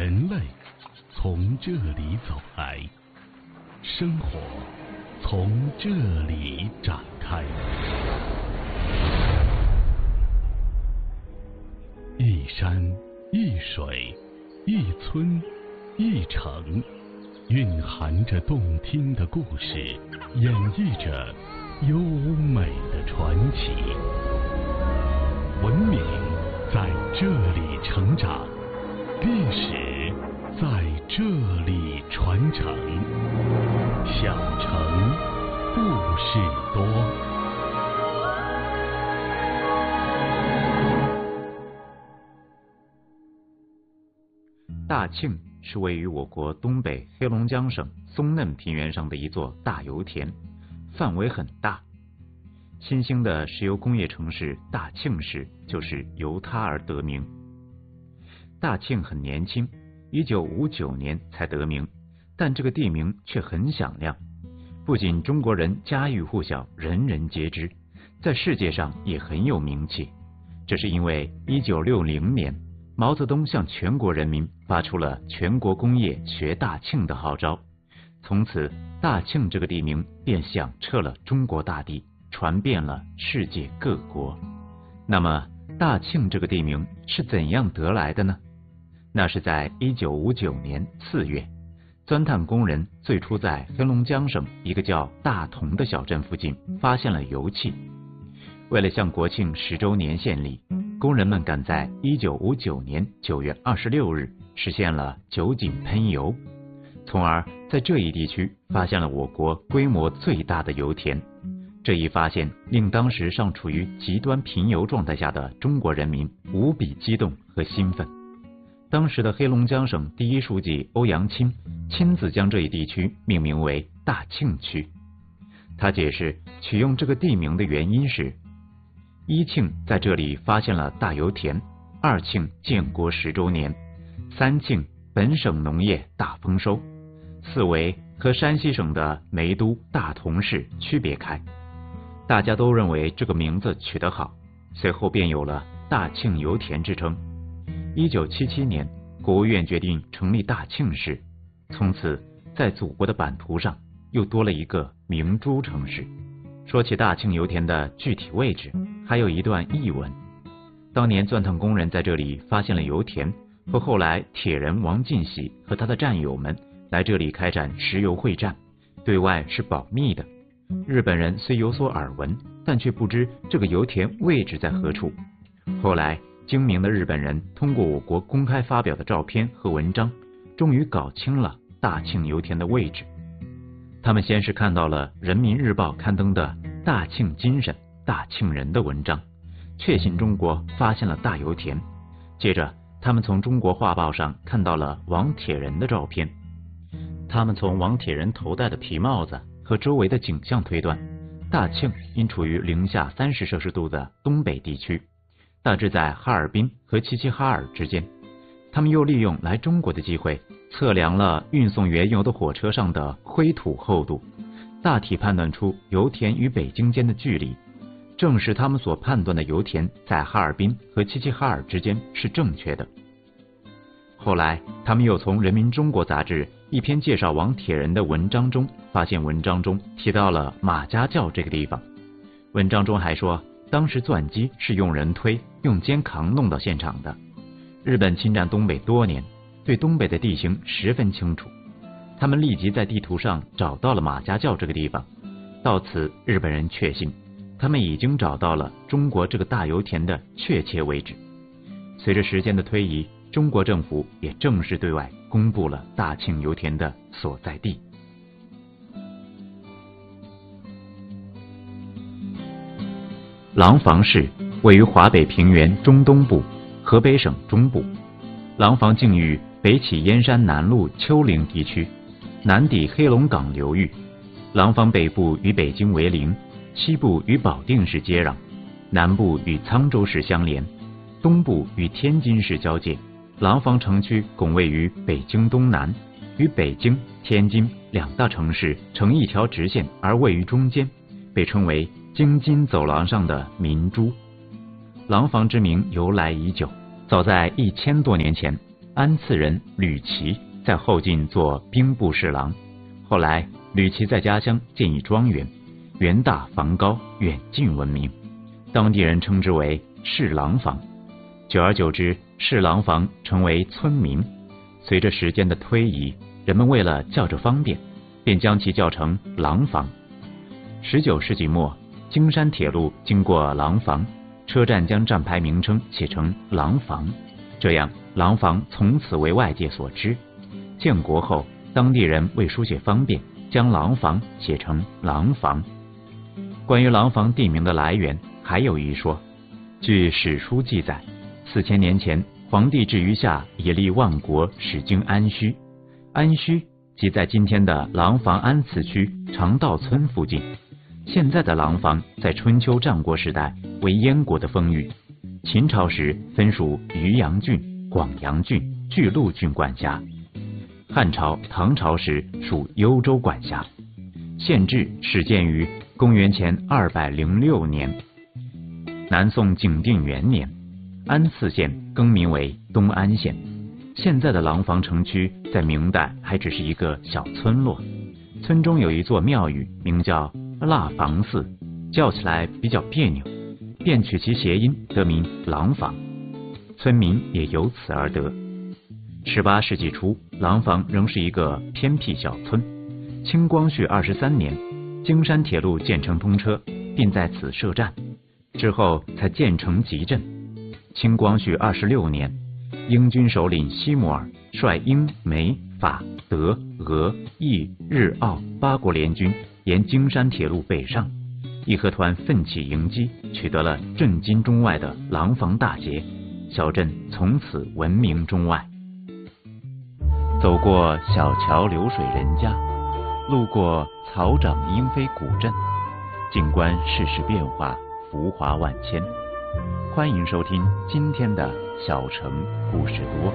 人类从这里走来，生活从这里展开。一山一水，一村一城，蕴含着动听的故事，演绎着优美的传奇。文明在这里成长，历史在这里传承。小城故事多。 大庆是位于我国东北黑龙江省松嫩平原上的一座大油田，范围很大。新兴的石油工业城市大庆市就是由它而得名。大庆很年轻，1959年才得名，但这个地名却很响亮，不仅中国人家喻户晓，人人皆知，在世界上也很有名气。这是因为1960年毛泽东向全国人民发出了全国工业学大庆的号召，从此大庆这个地名便响彻了中国大地，传遍了世界各国。那么大庆这个地名是怎样得来的呢？那是在1959年4月，钻探工人最初在黑龙江省一个叫大同的小镇附近发现了油气。为了向国庆10周年献礼，工人们赶在1959年9月26日实现了酒井喷油，从而在这一地区发现了我国规模最大的油田。这一发现令当时尚处于极端贫油状态下的中国人民无比激动和兴奋。当时的黑龙江省第一书记欧阳钦亲自将这一地区命名为大庆区。他解释取用这个地名的原因是：一庆在这里发现了大油田，二庆建国10周年，三庆本省农业大丰收，四为和山西省的梅都大同市区别开。大家都认为这个名字取得好，随后便有了大庆油田之称。1977年，国务院决定成立大庆市，从此在祖国的版图上又多了一个明珠城市。说起大庆油田的具体位置，还有一段译文。当年钻探工人在这里发现了油田，和后来铁人王进喜和他的战友们来这里开展石油会战，对外是保密的。日本人虽有所耳闻，但却不知这个油田位置在何处。后来精明的日本人通过我国公开发表的照片和文章，终于搞清了大庆油田的位置。他们先是看到了人民日报刊登的大庆精神大庆人的文章，确信中国发现了大油田。接着他们从中国画报上看到了王铁人的照片，他们从王铁人头戴的皮帽子和周围的景象推断，大庆应处于零下30摄氏度的东北地区，大致在哈尔滨和齐齐哈尔之间。他们又利用来中国的机会，测量了运送原油的火车上的灰土厚度，大体判断出油田与北京间的距离，证实他们所判断的油田在哈尔滨和齐齐哈尔之间是正确的。后来他们又从《人民中国》杂志一篇介绍王铁人的文章中发现，文章中提到了马家窖这个地方。文章中还说，当时钻机是用人推用肩扛弄到现场的。日本侵占东北多年，对东北的地形十分清楚，他们立即在地图上找到了马家窖这个地方。到此日本人确信他们已经找到了中国这个大油田的确切位置。随着时间的推移，中国政府也正式对外公布了大庆油田的所在地。廊坊市位于华北平原中东部，河北省中部。廊坊境域北起燕山南麓丘陵地区，南抵黑龙港流域。廊坊北部与北京为邻，西部与保定市接壤，南部与沧州市相连，东部与天津市交界。廊坊城区拱卫于北京东南，与北京、天津两大城市成一条直线而位于中间，被称为京津走廊上的明珠。廊坊之名由来已久，早在1000多年前， 安次人吕琦在后晋做兵部侍郎，后来吕琦在家乡建一庄园，园大房高，远近闻名，当地人称之为侍郎房。久而久之，侍郎房成为村民。随着时间的推移，人们为了叫着方便，便将其叫成廊坊。19世纪末，京山铁路经过廊坊，车站将站牌名称写成廊坊，这样廊坊从此为外界所知。建国后，当地人为书写方便，将廊坊写成廊坊。关于廊坊地名的来源，还有一说。据史书记载，4000年前，皇帝至于下以立万国，始经安虚。安虚即在今天的廊坊安慈区长道村附近。现在的廊坊在春秋战国时代为燕国的封域，秦朝时分属渔阳郡、广阳郡、巨鹿郡管辖，汉朝、唐朝时属幽州管辖。县治始建于公元前206年，南宋景定元年，安次县更名为东安县。现在的廊坊城区在明代还只是一个小村落，村中有一座庙宇，名叫腊房寺，叫起来比较别扭，便取其谐音，得名廊坊，村民也由此而得。18世纪初，廊坊仍是一个偏僻小村。清光绪23年，京山铁路建成通车，并在此设站，之后才建成集镇。清光绪26年，英军首领西摩尔率英、美、法、德、俄、意、日、澳8国联军沿京山铁路北上，义和团奋起迎击，取得了震惊中外的廊坊大捷，小镇从此闻名中外。走过小桥流水人家，路过草长莺飞古镇，静观世事变化，浮华万千。欢迎收听今天的小城故事多。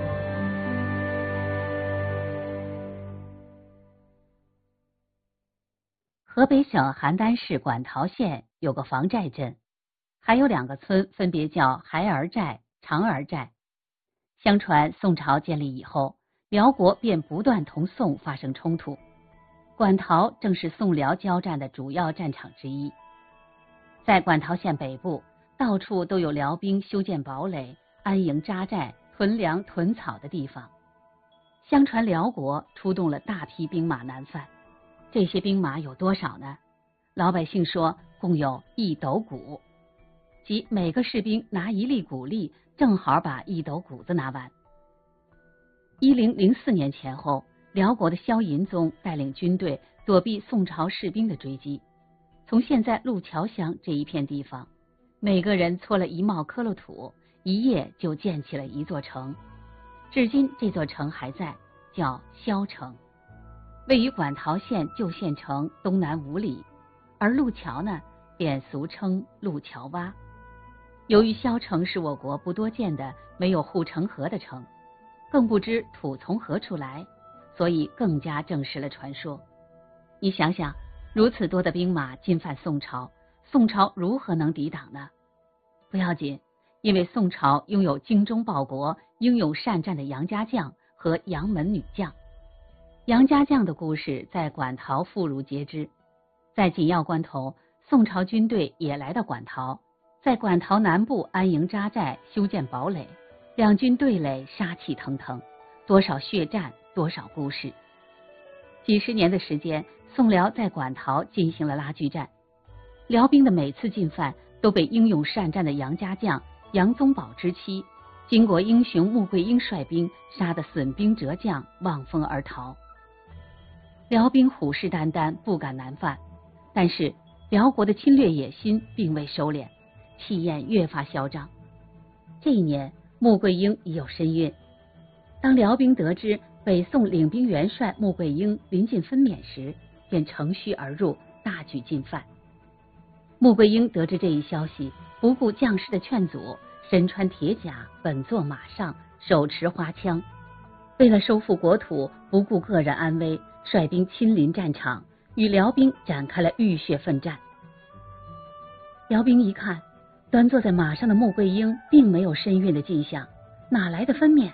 河北省邯郸市馆陶县有个房寨镇，还有2个村，分别叫孩儿寨、长儿寨。相传宋朝建立以后，辽国便不断同宋发生冲突，馆陶正是宋辽交战的主要战场之一。在馆陶县北部，到处都有辽兵修建堡垒、安营扎寨、屯粮屯草的地方。相传辽国出动了大批兵马南犯，这些兵马有多少呢？老百姓说共有1斗谷，即每个士兵拿1粒谷粒，正好把1斗谷子拿完。1004年前后，辽国的萧银宗带领军队躲避宋朝士兵的追击，从现在路桥乡这一片地方，每个人搓了1帽磕了土，一夜就建起了一座城。至今这座城还在，叫萧城，位于馆陶县旧县城东南5里，而路桥呢，便俗称路桥洼。由于萧城是我国不多见的没有护城河的城，更不知土从何处来，所以更加证实了传说。你想想，如此多的兵马进犯宋朝，宋朝如何能抵挡呢？不要紧，因为宋朝拥有精忠报国、英勇善战的杨家将和杨门女将。杨家将的故事在馆陶妇孺皆知。在紧要关头，宋朝军队也来到馆陶，在馆陶南部安营扎寨，修建堡垒，两军对垒，杀气腾腾，多少血战，多少故事。几十年的时间，宋辽在馆陶进行了拉锯战，辽兵的每次进犯都被英勇善战的杨家将杨宗保之妻金国英雄穆桂英率兵杀得损兵折将，望风而逃。辽兵虎视眈眈，不敢南犯，但是辽国的侵略野心并未收敛，气焰越发嚣张。这一年，穆桂英已有身孕。当辽兵得知北宋领兵元帅穆桂英临近分娩时，便乘虚而入，大举进犯。穆桂英得知这一消息，不顾将士的劝阻，身穿铁甲，本坐马上，手持花枪，为了收复国土，不顾个人安危，率兵亲临战场，与辽兵展开了浴血奋战。辽兵一看，端坐在马上的穆桂英并没有身孕的迹象，哪来的分娩？